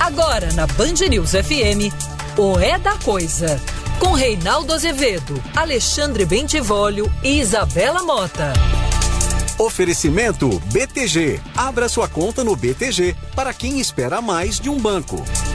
Agora na Band News FM, o É da Coisa, com Reinaldo Azevedo, Alexandre Bentivolio e Isabela Mota. Oferecimento BTG. Abra sua conta no BTG para quem espera mais de um banco.